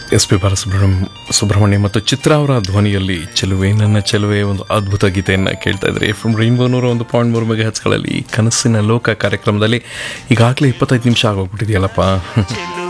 S P Subrahmanya ಮತ್ತು ಚಿತ್ರ ಅವರ ಧ್ವನಿಯಲ್ಲಿ ಚೆಲುವೆ ನನ್ನ ಚೆಲುವೆ ಒಂದು ಅದ್ಭುತ ಗೀತೆಯನ್ನು ಕೇಳ್ತಾ ಇದ್ರಿ. ಎಫ್ ಎಂ ರೈನ್ಬೋ 101.3 ಮೆಗಾಹೆರ್ಟ್ಸ್ಗಳಲ್ಲಿ ಕನಸಿನ ಲೋಕ ಕಾರ್ಯಕ್ರಮದಲ್ಲಿ ಈಗಾಗಲೇ 25 ನಿಮಿಷ ಆಗೋಗ್ಬಿಟ್ಟಿದೆಯಲ್ಲಪ್ಪ.